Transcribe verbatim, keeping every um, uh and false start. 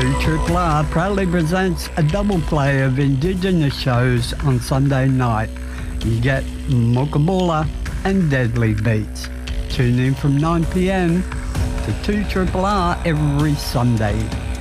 two Triple R proudly presents a double play of Indigenous shows on Sunday night. You get Mokabula and Deadly Beats. Tune in from nine p m to two Triple R every Sunday.